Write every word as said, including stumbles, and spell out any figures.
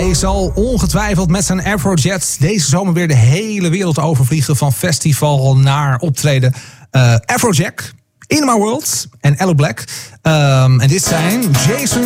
Hij zal ongetwijfeld met zijn Afrojet deze zomer weer de hele wereld overvliegen. Van festival naar optreden. Uh, Afrojack, In My World en Ello Black. Um, en dit zijn Jason